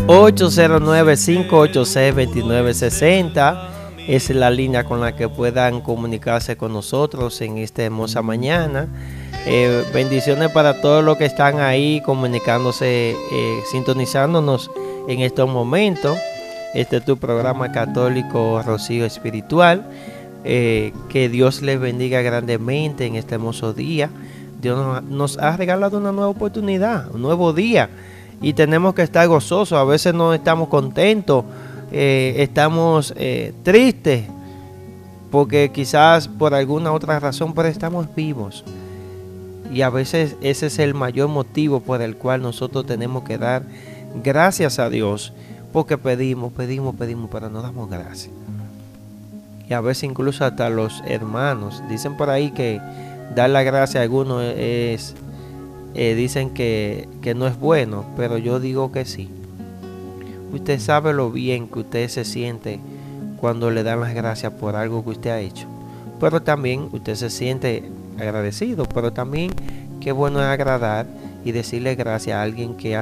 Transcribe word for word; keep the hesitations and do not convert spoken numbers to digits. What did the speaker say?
ocho cero nueve, cinco ocho seis, dos nueve seis cero. Es la línea con la que puedan comunicarse con nosotros en esta hermosa mañana. Eh, bendiciones para todos los que están ahí comunicándose, eh, sintonizándonos en estos momentos. Este es tu programa católico Rocío Espiritual. Eh, que Dios les bendiga grandemente en este hermoso día. Dios nos, nos ha regalado una nueva oportunidad, un nuevo día. Y tenemos que estar gozosos. A veces no estamos contentos, eh, estamos eh, tristes, porque quizás por alguna otra razón, pero estamos vivos. Y a veces ese es el mayor motivo por el cual nosotros tenemos que dar gracias a Dios, porque pedimos, pedimos, pedimos, pero no damos gracias. Y a veces incluso hasta los hermanos dicen por ahí que dar la gracia a algunos es, eh, dicen que, que no es bueno, pero yo digo que sí. Usted sabe lo bien que usted se siente cuando le dan las gracias por algo que usted ha hecho, pero también usted se siente agradecido, pero también qué bueno es agradar y decirle gracias a alguien que ha